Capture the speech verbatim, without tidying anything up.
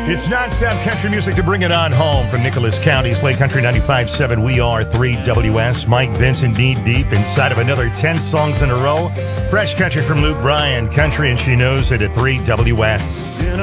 It's non-stop country music to bring it on home from Nicholas County, Slate Country ninety-five point seven. We are three W S. Mike Vincent knee deep inside of another ten songs in a row. Fresh country from Luke Bryan. Country and she knows it at three W S.